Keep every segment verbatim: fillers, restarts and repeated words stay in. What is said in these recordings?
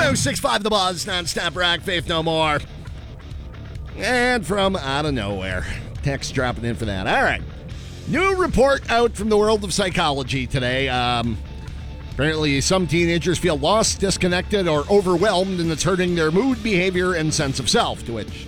oh six five The Buzz, non-stop rock, Faith No More. And from out of nowhere, text dropping in for that. All right. New report out from the world of psychology today. Um, apparently, some teenagers feel lost, disconnected, or overwhelmed, and it's hurting their mood, behavior, and sense of self, to which...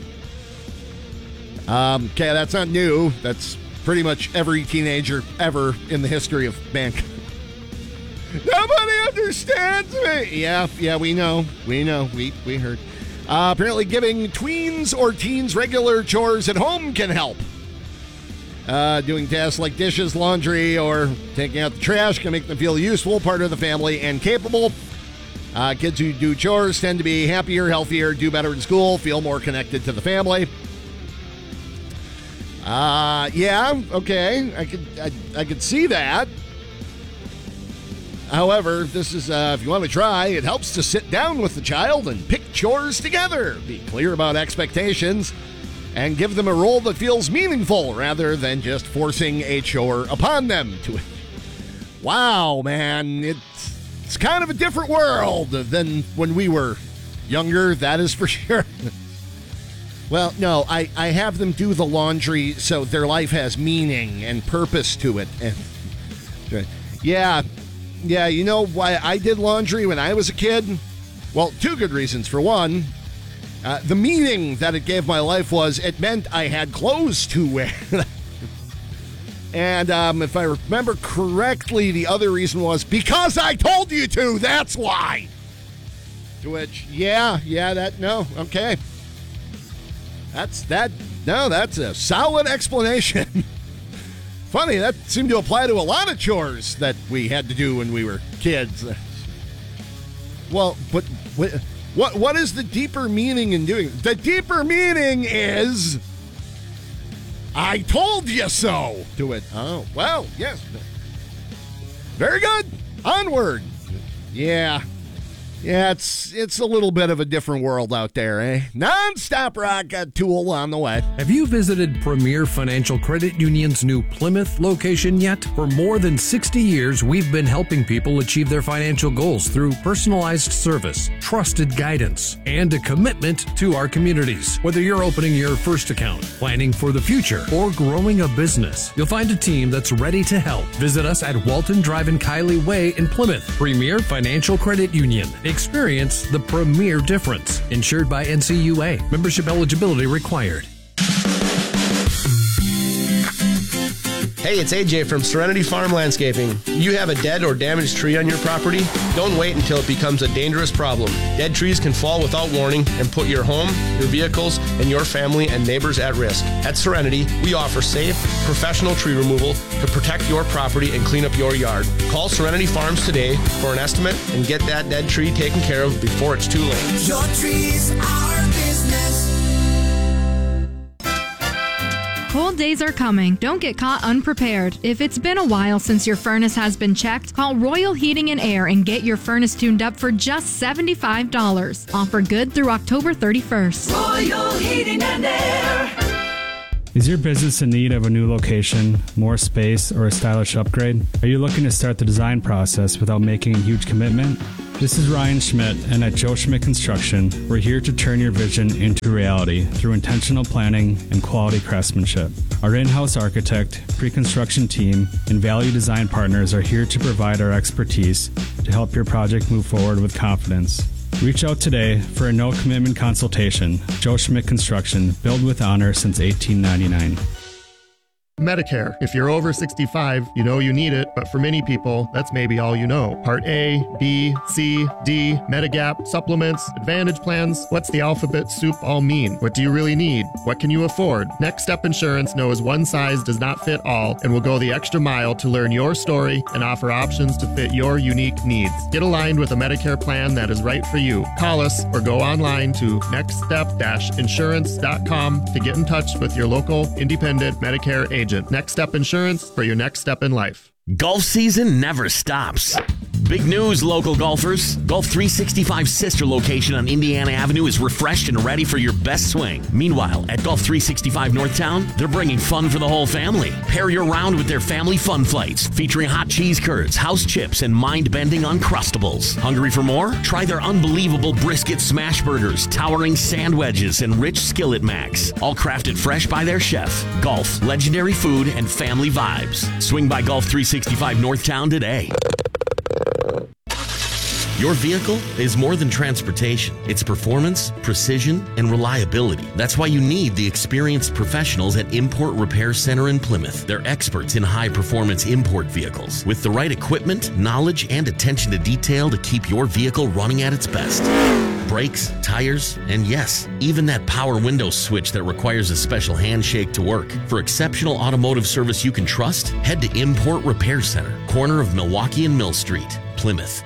Um, okay, that's not new. That's pretty much every teenager ever in the history of mankind. Nobody understands me. Yeah, yeah, we know. We know. We, we heard. Uh, apparently, giving tweens or teens regular chores at home can help. Uh, doing tasks like dishes, laundry, or taking out the trash can make them feel useful, part of the family, and capable. Uh, kids who do chores tend to be happier, healthier, do better in school, feel more connected to the family. Uh, yeah, okay, I could, I, I could see that. However, this is, uh, if you want to try, it helps to sit down with the child and pick chores together. Be clear about expectations and give them a role that feels meaningful rather than just forcing a chore upon them. To Wow, man, it's, it's kind of a different world than when we were younger, that is for sure. Well, no, I, I have them do the laundry so their life has meaning and purpose to it. And yeah, yeah, you know why I did laundry when I was a kid? Well, two good reasons. For one, uh, the meaning that it gave my life was it meant I had clothes to wear. And um, if I remember correctly, the other reason was because I told you to, that's why. To which, yeah, yeah, that, no, okay. That's, that, no, that's a solid explanation. Funny, that seemed to apply to a lot of chores that we had to do when we were kids. Well, but what what is the deeper meaning in doing it? The deeper meaning is, I told you so. Do it. Oh, well, yes. Very good. Onward. Yeah. Yeah, it's it's a little bit of a different world out there, eh? Non-stop rock, a Tool on the way. Have you visited Premier Financial Credit Union's new Plymouth location yet? For more than sixty years, we've been helping people achieve their financial goals through personalized service, trusted guidance, and a commitment to our communities. Whether you're opening your first account, planning for the future, or growing a business, you'll find a team that's ready to help. Visit us at Walton Drive and Kiley Way in Plymouth. Premier Financial Credit Union. Experience the premier difference. Insured by N C U A. Membership eligibility required. Hey, it's A J from Serenity Farm Landscaping. You have a dead or damaged tree on your property? Don't wait until it becomes a dangerous problem. Dead trees can fall without warning and put your home, your vehicles, and your family and neighbors at risk. At Serenity, we offer safe, professional tree removal to protect your property and clean up your yard. Call Serenity Farms today for an estimate and get that dead tree taken care of before it's too late. Your trees, our business. Cold days are coming. Don't get caught unprepared. If it's been a while since your furnace has been checked, call Royal Heating and Air and get your furnace tuned up for just seventy-five dollars. Offer good through October thirty-first. Royal Heating and Air. Is your business in need of a new location, more space, or a stylish upgrade? Are you looking to start the design process without making a huge commitment? This is Ryan Schmidt, and at Joe Schmidt Construction, we're here to turn your vision into reality through intentional planning and quality craftsmanship. Our in-house architect, pre-construction team, and value design partners are here to provide our expertise to help your project move forward with confidence. Reach out today for a no-commitment consultation. Joe Schmidt Construction, built with honor since eighteen ninety-nine. Medicare. If you're over sixty-five, you know you need it, but for many people, that's maybe all you know. Part A, B, C, D, Medigap, supplements, Advantage plans. What's the alphabet soup all mean? What do you really need? What can you afford? Next Step Insurance knows one size does not fit all and will go the extra mile to learn your story and offer options to fit your unique needs. Get aligned with a Medicare plan that is right for you. Call us or go online to next step insurance dot com to get in touch with your local independent Medicare agent. Next Step Insurance for your next step in life. Golf season never stops. Big news, local golfers. Golf three sixty-five's sister location on Indiana Avenue is refreshed and ready for your best swing. Meanwhile, at Golf three sixty-five Northtown, they're bringing fun for the whole family. Pair your round with their family fun flights, featuring hot cheese curds, house chips, and mind-bending Uncrustables. Hungry for more? Try their unbelievable brisket smash burgers, towering sand wedges, and rich skillet macs. All crafted fresh by their chef. Golf, legendary food, and family vibes. Swing by Golf three sixty-five Northtown today. Your vehicle is more than transportation. It's performance, precision, and reliability. That's why you need the experienced professionals at Import Repair Center in Plymouth. They're experts in high-performance import vehicles with the right equipment, knowledge, and attention to detail to keep your vehicle running at its best. Brakes, tires, and yes, even that power window switch that requires a special handshake to work. For exceptional automotive service you can trust, head to Import Repair Center, corner of Milwaukee and Mill Street, Plymouth.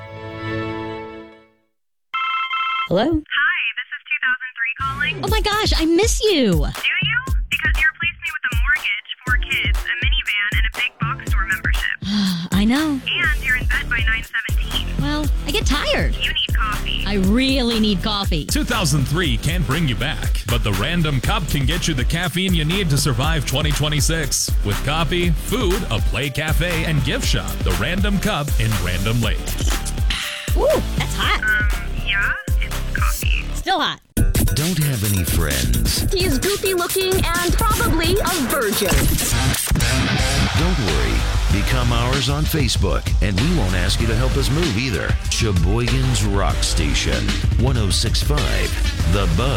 Hello? Hi, this is two thousand three calling. Oh my gosh, I miss you. Do you? Because you replaced me with a mortgage, four kids, a minivan, and a big box store membership. I know. And you're in bed by nine seventeen. Well, I get tired. You need coffee. I really need coffee. two thousand three can't bring you back, but the Random Cup can get you the caffeine you need to survive twenty twenty-six. With coffee, food, a play cafe, and gift shop, the Random Cup in Random Lake. Ooh, that's hot. Um, yeah, it's coffee. Still hot. Don't have any friends. He is goofy looking and probably a virgin. Don't worry. Become ours on Facebook, and we won't ask you to help us move either. Sheboygan's Rock Station, one oh six point five The Buzz.